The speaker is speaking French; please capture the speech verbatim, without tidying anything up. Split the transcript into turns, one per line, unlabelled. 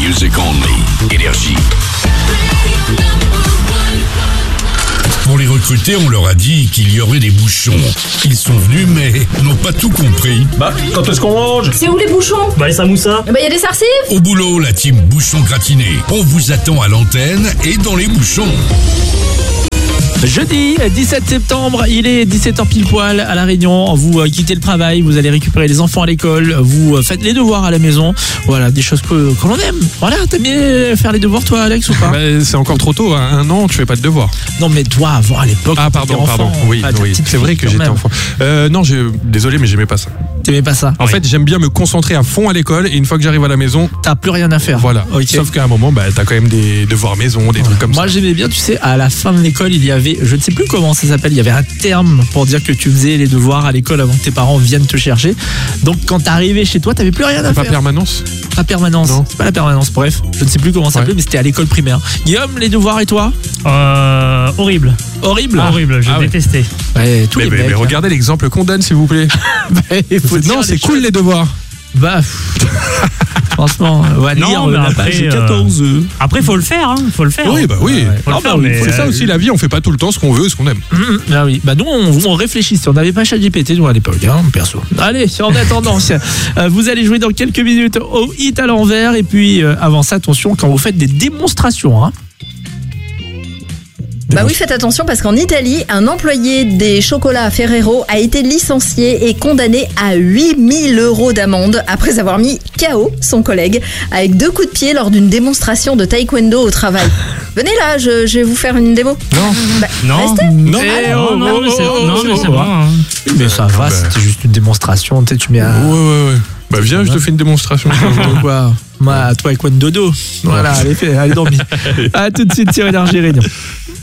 music only. Énergie. Pour les recruter, on leur a dit qu'il y aurait des bouchons. Ils sont venus, mais n'ont pas tout compris.
Bah, quand est-ce qu'on mange ?
C'est où les bouchons ?
Bah, les samoussas.
Bah, y a des sarcives ?
Au boulot, la team Bouchon Gratiné. On vous attend à l'antenne et dans les bouchons.
Jeudi dix-sept septembre, il est dix-sept heures pile poil à La Réunion. Vous euh, quittez le travail, vous allez récupérer les enfants à l'école, vous euh, faites les devoirs à la maison. Voilà, des choses que, que l'on aime. Voilà, t'aimes bien faire les devoirs toi, Alex, ou pas ?
Bah, c'est encore trop tôt, à un an tu fais pas de devoirs.
Non mais toi, avant à l'époque.
Ah pardon, pardon, oui,
ah,
oui. c'est vrai que j'étais
même.
enfant. Euh, non, j'ai... désolé mais j'aimais pas ça.
T'aimais pas ça ?
En oui. fait j'aime bien me concentrer à fond à l'école et une fois que j'arrive à la maison,
t'as plus rien à faire.
Voilà,
okay.
Sauf qu'à un moment, bah, t'as quand même des devoirs maison, des
ouais.
trucs comme
Moi, ça. Moi j'aimais bien, tu sais, à la fin de l'école, il y avait, je ne sais plus comment ça s'appelle, il y avait un terme pour dire que tu faisais les devoirs à l'école avant que tes parents viennent te chercher. Donc quand t'arrivais chez toi, t'avais plus rien à
c'est
faire.
Pas permanence
Pas permanence. Non. C'est pas la permanence, bref. Je ne sais plus comment ça s'appelait, ouais. mais c'était à l'école primaire. Guillaume, les devoirs et toi ?
Euh. Horrible.
Horrible.
Ah, horrible, j'ai ah, détesté.
Ouais, tous
mais,
les
mais,
mecs,
mais regardez l'exemple qu'on donne, s'il vous plaît.
bah, il faut
non, c'est cool choses. Les devoirs.
Bah. Franchement, on va lire
non,
la
après,
page quatorze.
Euh... Après, il faut le faire, hein. Faut le faire.
Oui, bah oui.
Ouais, faut
ah,
le faire,
bah,
mais
c'est
euh...
ça aussi la vie, on fait pas tout le temps ce qu'on veut, ce qu'on aime.
Mmh, bah oui. Bah nous, on, on réfléchissait. On n'avait pas ChatGPT nous à l'époque, hein, perso. Allez, en attendant, euh, vous allez jouer dans quelques minutes au hit à l'envers. Et puis, euh, avant ça, attention, quand vous faites des démonstrations, hein.
Bah oui, faites attention parce qu'en Italie, un employé des chocolats Ferrero a été licencié et condamné à huit mille euros d'amende après avoir mis K O son collègue avec deux coups de pied lors d'une démonstration de taekwondo au travail. Venez là, je, je vais vous faire une démo.
Non.
Bah,
non.
Restez.
Non.
Eh oh, non,
oh,
mais c'est,
oh,
non,
oh,
mais c'est
oh,
bon. Hein.
Mais ça va, bah, c'était juste une démonstration. Tu sais, tu mets un...
Ouais, ouais, ouais. Bah viens, je te fais une démonstration.
Quoi ? Moi, toi, taekwondo. Voilà, allez, allez dormir. À tout de suite sur Énergie Réunion.